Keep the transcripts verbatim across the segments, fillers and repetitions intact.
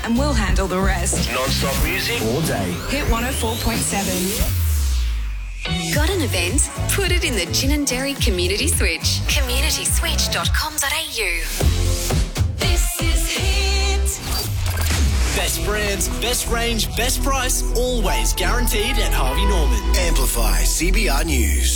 and we'll handle the rest. Non-stop music all day. Hit one oh four point seven. Got an event? Put it in the Gin and Dairy Community Switch. community switch dot com dot a u. This is Hit. Best brands, best range, best price, always guaranteed at Harvey Norman. Amplify C B R News.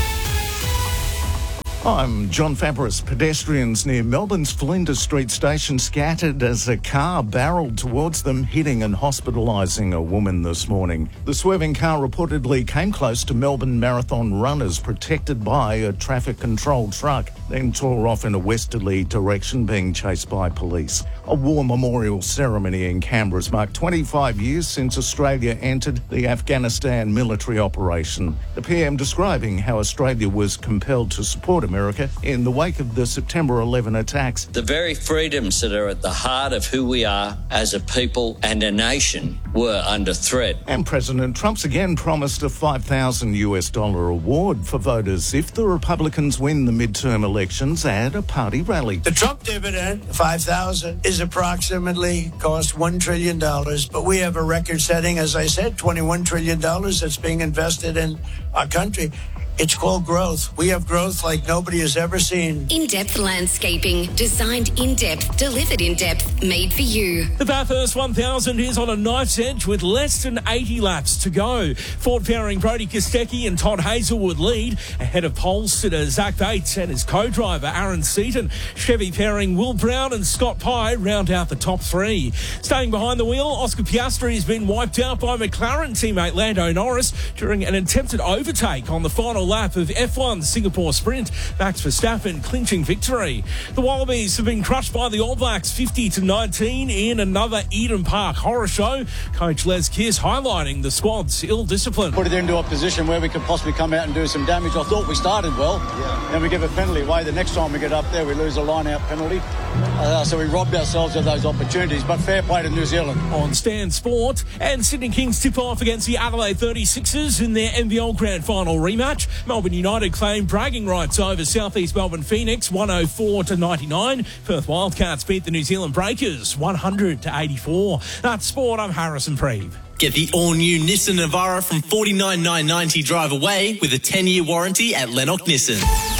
I'm John Fabris. Pedestrians near Melbourne's Flinders Street station scattered as a car barrelled towards them, hitting and hospitalising a woman this morning. The swerving car reportedly came close to Melbourne Marathon runners protected by a traffic control truck, then tore off in a westerly direction, being chased by police. A war memorial ceremony in Canberra has marked twenty-five years since Australia entered the Afghanistan military operation. The P M describing how Australia was compelled to support America in the wake of the September eleventh attacks. The very freedoms that are at the heart of who we are as a people and a nation were under threat. And President Trump's again promised a five thousand US dollar award for voters if the Republicans win the midterm elections at a party rally. The Trump dividend, five thousand, is approximately cost one trillion dollars, but we have a record-setting, as I said, twenty-one trillion dollars that's being invested in our country. It's called growth. We have growth like nobody has ever seen. In-depth landscaping, designed in-depth, delivered in-depth, made for you. The Bathurst one thousand is on a knife's edge with less than eighty laps to go. Ford pairing Brody Kostecki and Todd Hazelwood lead ahead of pole sitter Zach Bates and his co-driver Aaron Seaton. Chevy pairing Will Brown and Scott Pye round out the top three. Staying behind the wheel, Oscar Piastri has been wiped out by McLaren teammate Lando Norris during an attempted overtake on the final lap of F one Singapore Sprint. Max Verstappen clinching victory. The Wallabies have been crushed by the All Blacks fifty to nineteen in another Eden Park horror show. Coach Les Kiss highlighting the squad's ill discipline. Put it into a position where we could possibly come out and do some damage. I thought we started well. Yeah. Then we give a penalty away. The next time we get up there, we lose a line-out penalty. Uh, so we robbed ourselves of those opportunities. But fair play to New Zealand. On Stan Sport, and Sydney Kings tip off against the Adelaide thirty-sixers in their N B L Grand Final rematch. Melbourne United claim bragging rights over South East Melbourne Phoenix one oh four to ninety-nine. Perth Wildcats beat the New Zealand Breakers one hundred to eighty-four. That's Sport. I'm Harrison Preeve. Get the all-new Nissan Navara from forty-nine thousand nine hundred ninety drive away with a ten-year warranty at Lennox Nissan.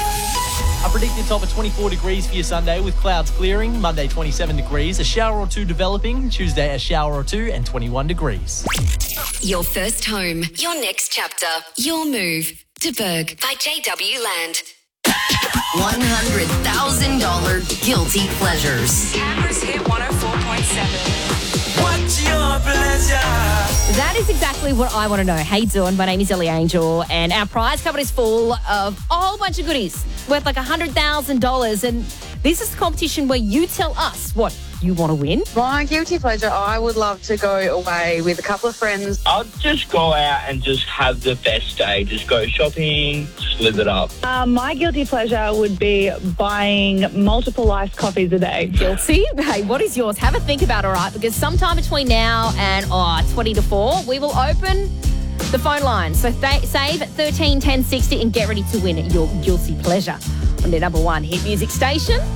A predicted top of twenty-four degrees for your Sunday with clouds clearing. Monday, twenty-seven degrees. A shower or two developing. Tuesday, a shower or two and twenty-one degrees. Your first home. Your next chapter. Your move. To Berg by J W Land. one hundred thousand dollars guilty pleasures. Canberra's Hit one oh four point seven. What's your pleasure? That is exactly what I want to know. How you doing? My name is Ellie Angel, and our prize cupboard is full of a whole bunch of goodies worth like one hundred thousand dollars. And this is a competition where you tell us what you want to win. My guilty pleasure, I would love to go away with a couple of friends. I'll just go out and just have the best day. Just go shopping, just live it up. Um, my guilty pleasure would be buying multiple iced coffees a day. Guilty? Hey, what is yours? Have a think about it, all right? Because sometime between now and oh, twenty to four, we will open the phone line. So th- save thirteen ten sixty and get ready to win your guilty pleasure on the number one hit music station.